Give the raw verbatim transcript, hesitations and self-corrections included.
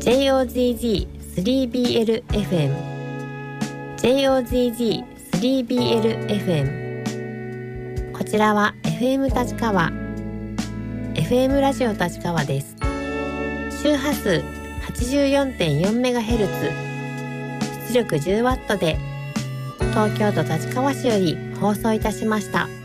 ジェイオージージースリービーエルエフエム ジェイオージージースリービーエルエフエム こちらは エフエム 立川 エフエム ラジオ立川です。周波数 はちじゅうよんてんよんメガヘルツ、出力 じゅうワット で東京都立川市より放送いたしました。